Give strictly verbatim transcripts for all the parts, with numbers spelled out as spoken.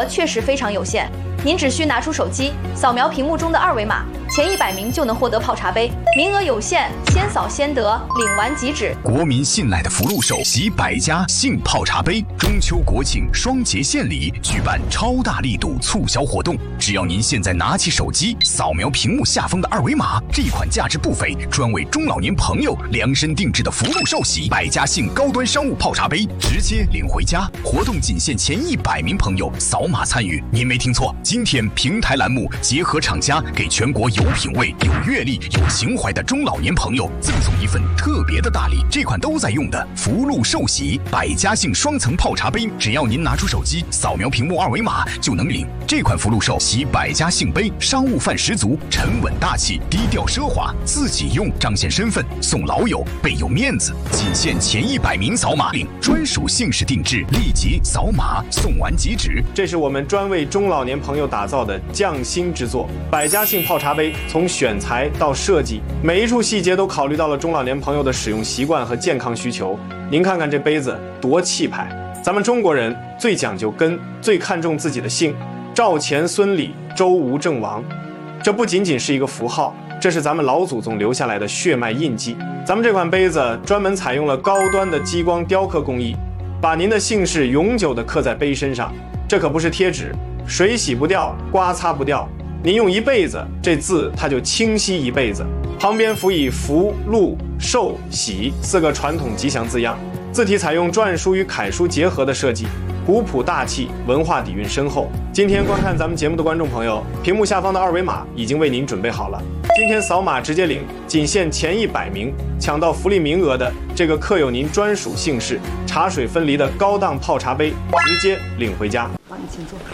确实非常有限。您只需拿出手机，扫描屏幕中的二维码，前一百名就能获得泡茶杯，名额有限，先扫先得，领完即止。 国民信赖的福禄寿喜百家姓泡茶杯，中秋国庆双节献礼举办超大力度促销活动，只要您现在拿起手机，扫描屏幕下方的二维码，这款价值不菲、专为中老年朋友量身定制的福禄寿喜百家姓高端商务泡茶杯，直接领回家。活动仅限前一百名朋友扫码参与。您没听错，今天平台栏目结合厂家，给全国有品位、有阅历、有情怀的中老年朋友赠送一份特别的大礼，这款都在用的福禄寿喜百家姓双层泡茶杯，只要您拿出手机扫描屏幕二维码就能领。这款福禄寿喜百家姓杯商务范十足，沉稳大气，低调奢华，自己用彰显身份，送老友倍有面子。仅限前一百名扫码领，专属姓氏定制，立即扫码送完即止。 这是我们专为中老年朋友打造的匠心之作，百家姓泡茶杯，从选材到设计，每一处细节都考虑到了中老年朋友的使用习惯和健康需求。您看看这杯子多气派！咱们中国人最讲究根，最看重自己的姓，赵钱孙李周吴郑王，这不仅仅是一个符号，这是咱们老祖宗留下来的血脉印记。咱们这款杯子专门采用了高端的激光雕刻工艺，把您的姓氏永久地刻在杯身上。这可不是贴纸，水洗不掉，刮擦不掉，您用一辈子，这字它就清晰一辈子。旁边辅以福、禄、寿、喜四个传统吉祥字样，字体采用篆书与楷书结合的设计，古朴大气，文化底蕴深厚。今天观看咱们节目的观众朋友，屏幕下方的二维码已经为您准备好了，今天扫码直接领，仅限前一百名抢到福利名额的这个刻有您专属姓氏、茶水分离的高档泡茶杯，直接领回家。 好，你请坐。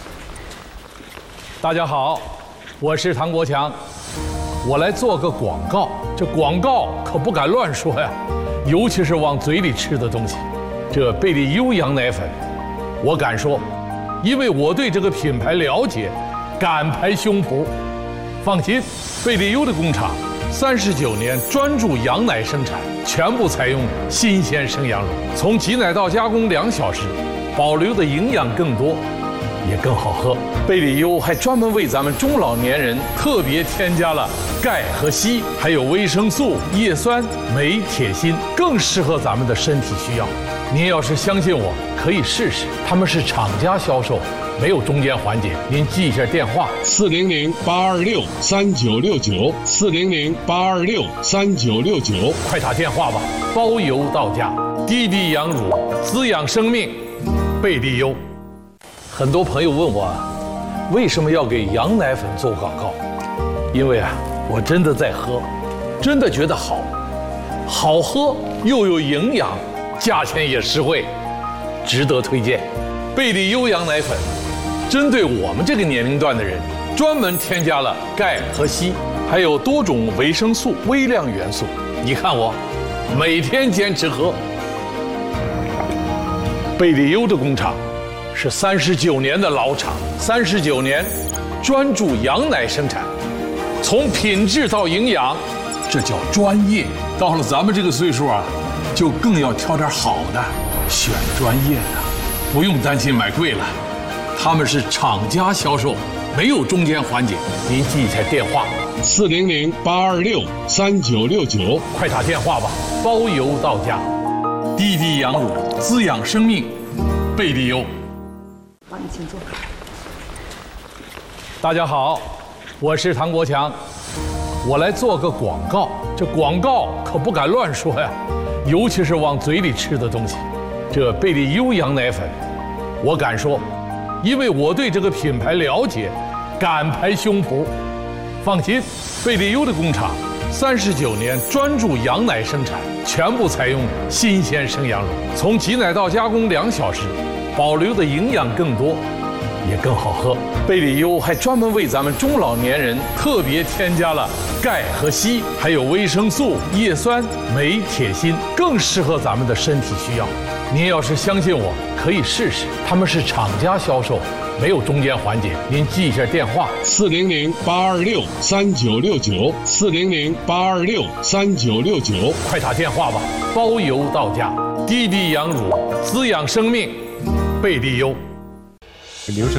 大家好，我是唐国强，我来做个广告。这广告可不敢乱说呀，尤其是往嘴里吃的东西。这贝利优羊奶粉，我敢说，因为我对这个品牌了解，敢拍胸脯。放心，贝利优的工厂三十九年专注羊奶生产，全部采用新鲜生羊乳，从挤奶到加工两小时，保留的营养更多，也更好喝。贝利优还专门为咱们中老年人特别添加了钙和硒，还有维生素、叶酸、镁、铁、锌，更适合咱们的身体需要。您要是相信我，可以试试。他们是厂家销售，没有中间环节。您记一下电话： 四零零八二六三九六九，四零零八二六三九六九， 快打电话吧，包邮到家。滴滴羊乳，滋养生命，贝利优。很多朋友问我，为什么要给羊奶粉做广告？因为啊，我真的在喝，真的觉得好，好喝又有营养，价钱也实惠，值得推荐。贝利优羊奶粉针对我们这个年龄段的人，专门添加了钙和硒，还有多种维生素、微量元素。你看我每天坚持喝。贝利优的工厂是三十九年的老厂，三十九年专注羊奶生产，从品质到营养，这叫专业。到了咱们这个岁数啊，就更要挑点好的，选专业的，不用担心买贵了。他们是厂家销售，没有中间环节。您记一下电话： 四零零八二六三九六九， 快打电话吧，包邮到家。滴滴羊乳，滋养生命，贝利优。 好，你请坐。 大家好，我是唐国强，我来做个广告。这广告可不敢乱说呀，尤其是往嘴里吃的东西。这贝利优羊奶粉，我敢说，因为我对这个品牌了解，敢拍胸脯。放心，贝利优的工厂三十九年专注羊奶生产，全部采用新鲜生羊乳，从挤奶到加工两小时，保留的营养更多，也更好喝。贝利优还专门为咱们中老年人特别添加了钙和硒，还有维生素、叶酸、镁、铁、锌，更适合咱们的身体需要。您要是相信我，可以试试。他们是厂家销售，没有中间环节。您记一下电话： 四零零八二六三九六九，四零零八二六三九六九， 快打电话吧，包邮到家。滴滴羊乳，滋养生命，贝利优。 流程